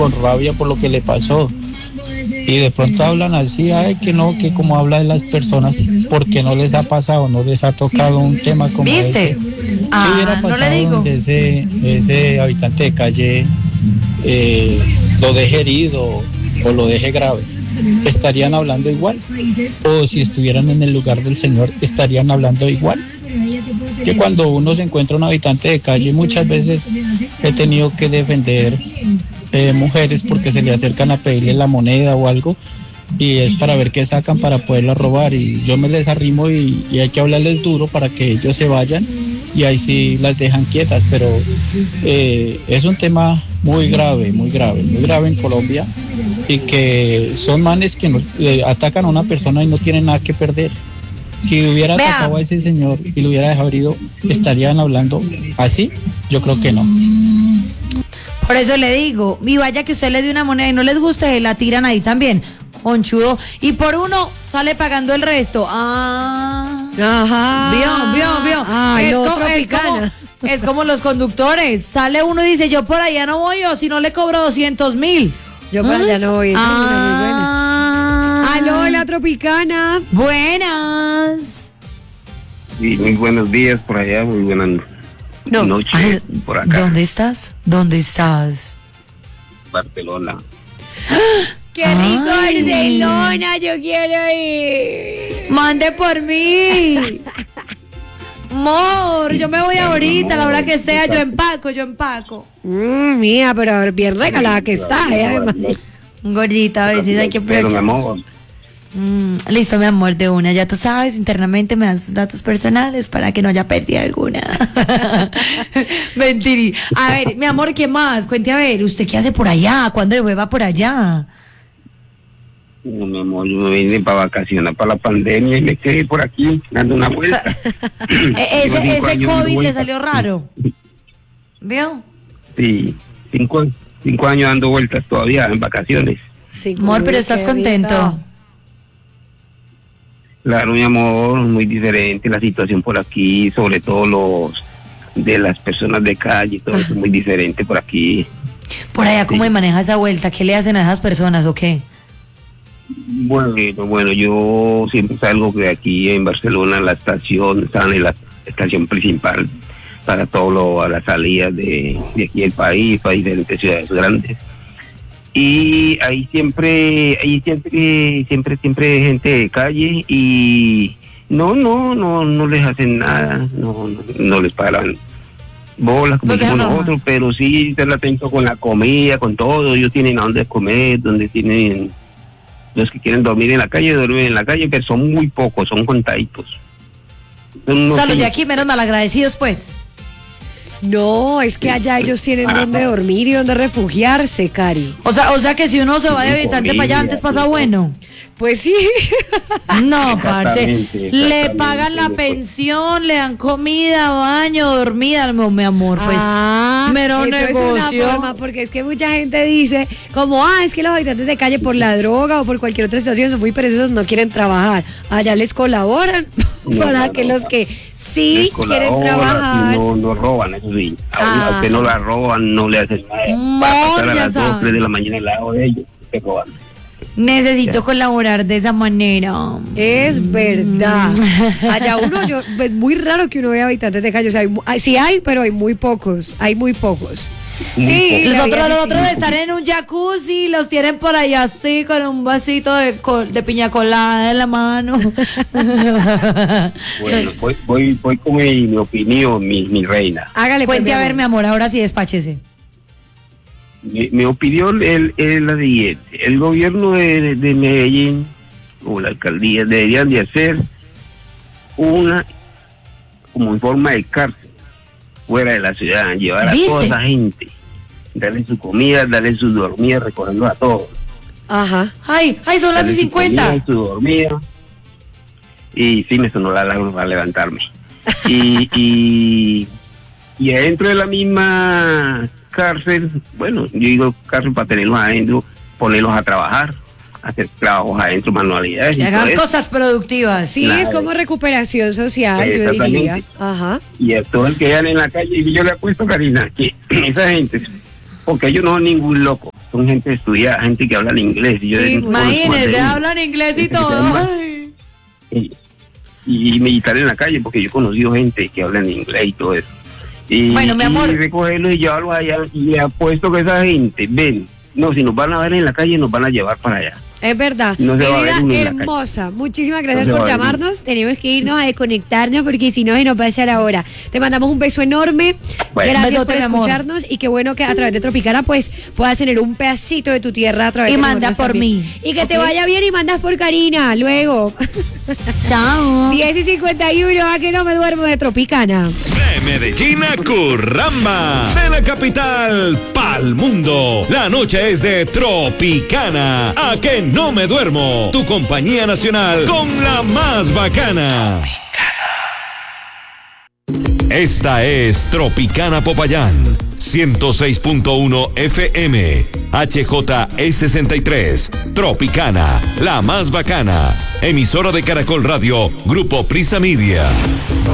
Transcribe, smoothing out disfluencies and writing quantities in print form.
con rabia por lo que le pasó. Y de pronto hablan así, ay, que no, que como habla de las personas, porque no les ha pasado, no les ha tocado un tema como ¿viste? ese. ¿Qué hubiera pasado no le digo. donde ese habitante de calle lo deje herido o lo deje grave? ¿Estarían hablando igual? O si estuvieran en el lugar del Señor, ¿estarían hablando igual? Que cuando uno se encuentra un habitante de calle, muchas veces he tenido que defender mujeres porque se le acercan a pedirle la moneda o algo, y es para ver qué sacan para poderla robar, y yo me les arrimo y hay que hablarles duro para que ellos se vayan, y ahí sí las dejan quietas. Pero es un tema muy grave en Colombia, y que son manes que atacan a una persona y no tienen nada que perder. Si hubiera atacado a ese señor y lo hubiera dejado herido, ¿estarían hablando así? Yo creo que no. Por eso le digo, y vaya que usted les dé una moneda y no les guste, la tiran ahí también, conchudo, y por uno sale pagando el resto. Ajá. Vio. Es como los conductores, sale uno y dice, yo por allá no voy, o si no le cobro 200,000. Yo por allá no voy, esa es una muy buena. Aló, la Tropicana. Buenas. Sí, muy buenos días por allá, muy buenas noches por acá. ¿Dónde estás? Barcelona. ¡Qué rico Barcelona! Yo quiero ir. Mande por mí. Amor, yo me voy ahorita, a la hora que sea, yo empaco. Mía, pero bien regalada que está, además. Gordita, a veces hay que aprovechar. Listo, mi amor, de una. Ya tú sabes, internamente me das tus datos personales para que no haya pérdida alguna. Mentiri. A ver, mi amor, ¿qué más? Cuente, a ver, ¿usted qué hace por allá? ¿Cuándo va por allá? No, mi amor, yo me vine para vacaciones, para la pandemia, y me quedé por aquí dando una vuelta. Ese COVID le salió raro. ¿Vio? Sí, 5 años dando vueltas todavía en vacaciones. Sí, amor, pero ¿estás contento? Claro, mi amor, muy diferente la situación por aquí, sobre todo de las personas de calle, todo eso es muy diferente por aquí. Por allá, ¿cómo se maneja esa vuelta? ¿Qué le hacen a esas personas o qué? Bueno, yo siempre salgo de aquí en Barcelona, la estación, sale la estación principal para a las salidas de aquí del país, para diferentes ciudades grandes. Y ahí siempre hay gente de calle, y no les hacen nada, no les paran bolas como decimos nosotros, pero sí están atentos con la comida, con todo. Ellos tienen a dónde comer, donde tienen. Los que quieren dormir en la calle, duermen en la calle, pero son muy pocos, son contaditos. O sea, los de aquí menos malagradecidos, pues. No, es que allá ellos tienen donde dormir y donde refugiarse, Cari. O sea que si uno se va de habitante para allá, antes pasa bueno. Pues sí. No, parce. Le pagan la pensión, le dan comida, baño, dormida, mi amor. Pues mero eso negocio. Es una forma, porque es que mucha gente dice, como, es que los habitantes de calle por la droga o por cualquier otra situación son muy perezosos, no quieren trabajar. Allá les colaboran para que los que sí quieren trabajar. No roban, eso sí. A usted no la roban, no le hacen nada. Para pasar a las 2, 3 de la mañana al lado de ellos, se roban. Necesito colaborar de esa manera. Es verdad. Allá es muy raro que uno vea habitantes de calle. O sea, sí hay, pero hay muy pocos. Sí, los otros de estar en un jacuzzi, los tienen por allá así con un vasito de piña colada en la mano. Bueno, voy con mi opinión, mi reina. Hágale, cuente, a ver, mi amor, ahora sí despáchese. Mi opinión es la siguiente. El gobierno de Medellín o la alcaldía deberían de hacer una como en forma de cárcel fuera de la ciudad, llevar a toda esa gente, darle su comida, darle su dormida, recogerlos a todos. Ajá. Ay, son las 50. Su dormida. Y sí, me sonó la alarma para levantarme. y adentro de la misma cárcel, bueno, yo digo cárcel para tenerlos adentro, ponerlos a trabajar, hacer trabajos adentro, manualidades. Que hagan cosas productivas. Sí, es como recuperación social, yo diría. Ajá. Y a todo el que vean en la calle, y yo le apuesto, Karina, que esa gente, porque ellos no son ningún loco, son son gente estudiada, gente que habla inglés. Y yo Sí, imagínense, hablan inglés y todo. Y meditar en la calle, porque yo he conocido gente que habla en inglés y todo eso. Y, bueno, mi amor. Y recogerlos y llevarlos allá. Y le apuesto que esa gente, si nos van a ver en la calle, nos van a llevar para allá. Es verdad. No se va a ver uno en la hermosa. Muchísimas gracias No se por va a ver llamarnos. Tenemos que irnos a desconectarnos porque si no se nos pasa la hora. Te mandamos un beso enorme. Bueno. Gracias Besote, por mi amor. escucharnos y qué bueno que a través de Tropicana pues puedas tener un pedacito de tu tierra a través Y de manda nosotros por también. mí. Y que te ¿Ok? vaya bien y mandas por Karina luego. Chao. 10:51, a que no me duermo de Tropicana. De Medellín a Curramba, de la capital pa'l mundo. La noche es de Tropicana. A que no me duermo. Tu compañía nacional con la más bacana. Esta es Tropicana Popayán, 106.1 FM, HJE63, Tropicana, la más bacana. Emisora de Caracol Radio, Grupo Prisa Media.